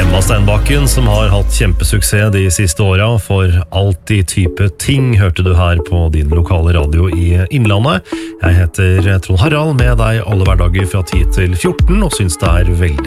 Emma Steinbakken, som har hatt kjempesuksess de siste åra for alltid type ting, hørte du her på din lokale radio i Innlandet. Jeg heter Trond Harald, med deg alle hverdager fra 10 til 14, og synes det er veldig